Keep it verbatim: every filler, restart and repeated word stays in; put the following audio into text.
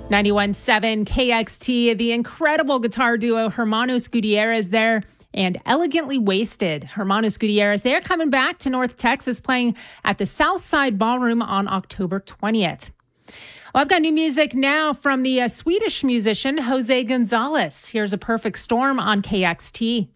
ninety-one point seven K X T, the incredible guitar duo Hermanos Gutierrez there, and Elegantly Wasted. Hermanos Gutierrez, they're coming back to North Texas, playing at the Southside Ballroom on October twentieth. Well, I've got new music now from the uh, Swedish musician Jose Gonzalez. Here's A Perfect Storm on K X T.